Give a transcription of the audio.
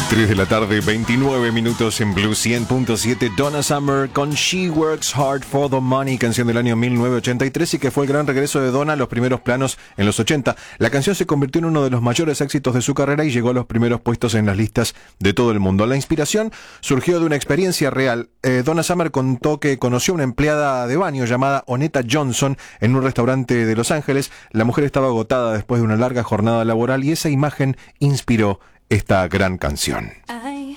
3 de la tarde, 29 minutos en Blue 100.7. Donna Summer con She Works Hard for the Money, canción del año 1983 y que fue el gran regreso de Donna a los primeros planos en los 80. La canción se convirtió en uno de los mayores éxitos de su carrera y llegó a los primeros puestos en las listas de todo el mundo. La inspiración surgió de una experiencia real. Donna Summer contó que conoció a una empleada de baño llamada Onetta Johnson en un restaurante de Los Ángeles. La mujer estaba agotada después de una larga jornada laboral y esa imagen inspiró esta gran canción.